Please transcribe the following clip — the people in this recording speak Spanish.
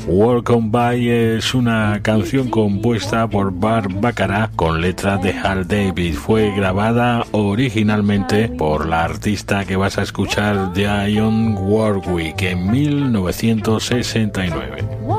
Welcome By es una canción compuesta por Burt Bacharach con letras de Hal David. Fue grabada originalmente por la artista que vas a escuchar, Dionne Warwick, en 1969.